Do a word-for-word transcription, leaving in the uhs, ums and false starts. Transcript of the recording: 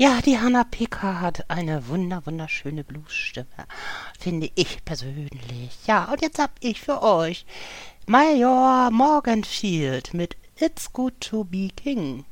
Ja, die Hannah Picker hat eine wunder wunderschöne Bluesstimme, finde ich persönlich. Ja, und jetzt hab ich für euch Major Morganfield mit It's Good to Be King.